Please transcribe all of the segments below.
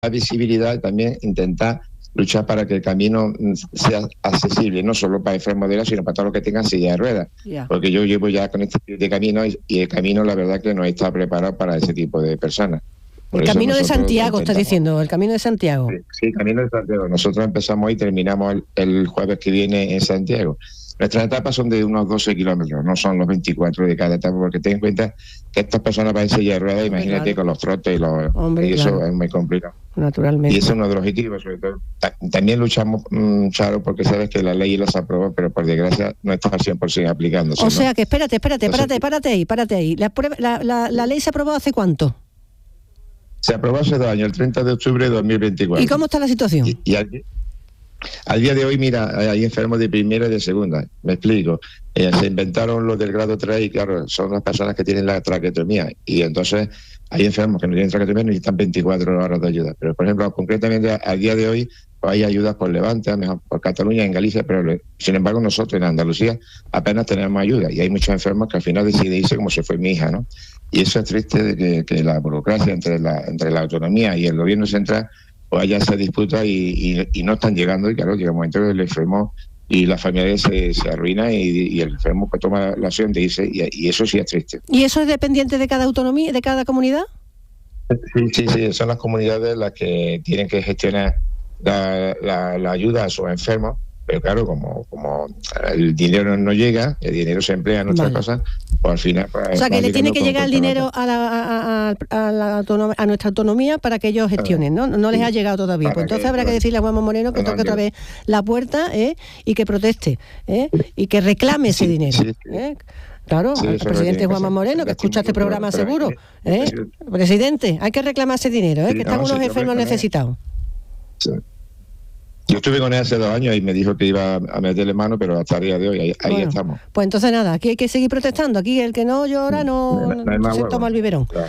visibilidad y también intentar luchar para que el camino sea accesible, no solo para enfermos de edad, sino para todos los que tengan silla de ruedas. Porque yo llevo ya con este tipo de camino y el camino, la verdad, que no está preparado para ese tipo de personas. El Camino de Santiago, estás diciendo, el Camino de Santiago. Sí, el Camino de Santiago. Nosotros empezamos y terminamos el jueves que viene en Santiago. Nuestras etapas son de unos 12 kilómetros, no son los 24 de cada etapa, porque ten en cuenta que estas personas van en silla de ruedas, imagínate, con los trotes y eso es muy complicado. Naturalmente. Y ese es uno de los objetivos, sobre todo. También luchamos, Charo, porque sabes que la ley las aprobó, pero por desgracia no está al 100% aplicándose. O sea que espérate, párate ahí. ¿La ley se aprobó hace cuánto? Se aprobó hace 2 años, el 30 de octubre de 2024. ¿Y cómo está la situación? Y al día de hoy, mira, hay enfermos de primera y de segunda. Me explico. Se inventaron los del grado 3 y, claro, son las personas que tienen la traqueotomía. Y entonces hay enfermos que no tienen traqueotomía y necesitan 24 horas de ayuda. Pero, por ejemplo, concretamente, al día de hoy, pues hay ayudas por Levante, mejor por Cataluña, en Galicia, pero sin embargo nosotros en Andalucía apenas tenemos ayuda. Y hay muchos enfermos que al final deciden irse como se fue mi hija, ¿no? Y eso es triste, de que la burocracia entre la autonomía y el gobierno central pues haya esa disputa y no están llegando. Y claro, llega un momento que el enfermo y la familia se arruina y el enfermo pues toma la opción de irse y eso sí es triste. ¿Y eso es dependiente de cada autonomía, de cada comunidad? Sí, son las comunidades las que tienen que gestionar la ayuda a sus enfermos. Pero claro, como el dinero no llega, el dinero se emplea en otras cosas, pues al final... O sea, que le tiene que llegar el dinero a nuestra autonomía para que ellos gestionen, ¿no? No les ha llegado todavía. Pues entonces habrá que decirle a Juanma Moreno que toque otra vez la puerta y que proteste, y que reclame ese dinero. Claro, al presidente Juanma Moreno, que escucha este programa seguro. Presidente, hay que reclamar ese dinero, que están unos enfermos necesitados. Sí. Yo estuve con él hace 2 años y me dijo que iba a meterle mano, pero hasta el día de hoy ahí estamos. Pues entonces nada, aquí hay que seguir protestando. Aquí el que no llora no se toma el biberón. Claro.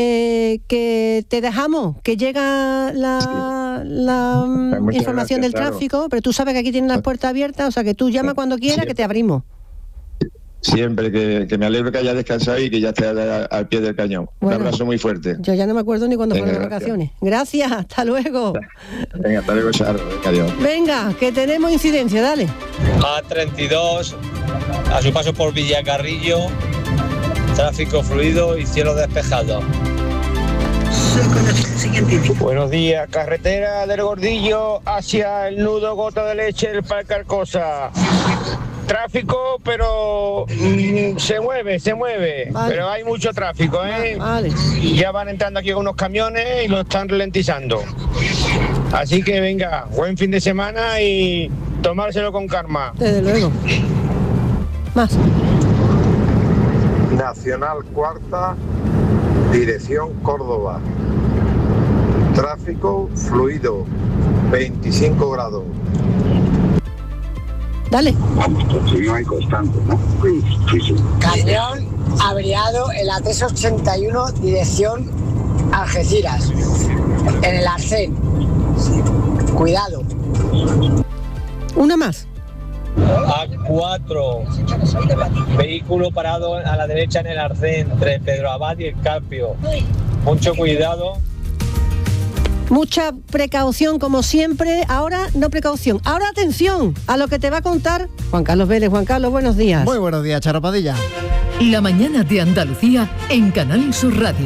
Que te dejamos, que llega la información del tráfico, pero tú sabes que aquí tienen las puertas abiertas, o sea que tú llama cuando quieras, que te abrimos. Siempre, que me alegro que haya descansado y que ya esté al pie del cañón. Bueno, un abrazo muy fuerte. Yo ya no me acuerdo ni cuándo fueron las vacaciones. Gracias, hasta luego. Venga, hasta luego, Charo. Adiós. Venga, que tenemos incidencia, dale. A32, a su paso por Villacarrillo, tráfico fluido y cielo despejado. Buenos días, carretera del Gordillo hacia el nudo Gota de Leche del Parque Arcosa. Tráfico, pero se mueve, vale. Pero hay mucho tráfico, Vale. Ya van entrando aquí unos camiones y lo están ralentizando. Así que venga, buen fin de semana y tomárselo con calma. Desde luego. Más. Nacional Cuarta, dirección Córdoba. Tráfico fluido, 25 grados. Dale. No hay constante, ¿no? Sí. Camión averiado en la 381 dirección Algeciras, en el Arcén. Cuidado. Una más. A4, vehículo parado a la derecha en el Arcén, entre Pedro Abad y el Carpio. Mucho cuidado. Mucha precaución, como siempre. Ahora no precaución, ahora atención a lo que te va a contar Juan Carlos Vélez. Juan Carlos, buenos días. Muy buenos días, Charo Padilla. La mañana de Andalucía en Canal Sur Radio.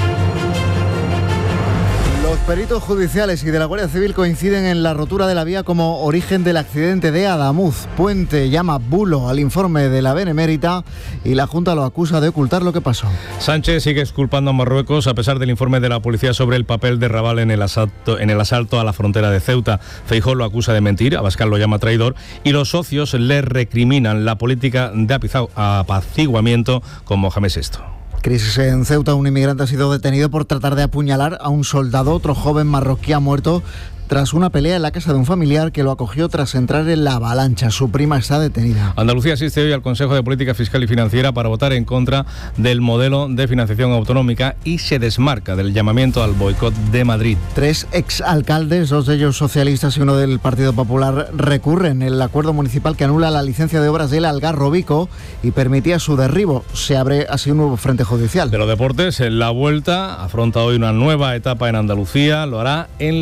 Los peritos judiciales y de la Guardia Civil coinciden en la rotura de la vía como origen del accidente de Adamuz. Puente llama bulo al informe de la Benemérita y la Junta lo acusa de ocultar lo que pasó. Sánchez sigue exculpando a Marruecos a pesar del informe de la policía sobre el papel de Raval en el asalto a la frontera de Ceuta. Feijóo lo acusa de mentir, Abascal lo llama traidor y los socios le recriminan la política de apaciguamiento con Mohamed VI. Crisis en Ceuta. Un inmigrante ha sido detenido por tratar de apuñalar a un soldado. Otro joven marroquí ha muerto tras una pelea en la casa de un familiar que lo acogió tras entrar en la avalancha. Su prima está detenida. Andalucía asiste hoy al Consejo de Política Fiscal y Financiera para votar en contra del modelo de financiación autonómica y se desmarca del llamamiento al boicot de Madrid. 3 exalcaldes, 2 de ellos socialistas y uno del Partido Popular, recurren el acuerdo municipal que anula la licencia de obras del Algarrobico y permitía su derribo. Se abre así un nuevo frente judicial. De los deportes, en la Vuelta afronta hoy una nueva etapa en Andalucía, lo hará en